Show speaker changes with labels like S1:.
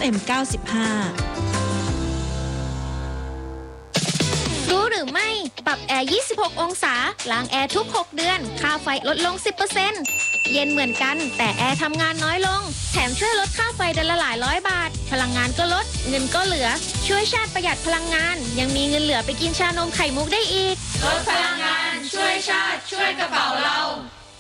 S1: FM 95
S2: รู้หรือไม่ปรับแอร์ 26 องศาล้างแอร์ทุก 6 เดือนค่าไฟลดลง 10% เย็นเหมือนกันแต่แอร์ทำงานน้อยลงแถมช่วยลดค่าไฟเดือนละหลายร้อยบาทพลังงานก็ลดเงินก็เหลือช่วยชาติประหยัดพลังงานยังมีเงินเหลือไปกินชานมไข่มุกได้อีก
S3: ลดพลังงานช่วยชาติช่วยกระเป๋าเรา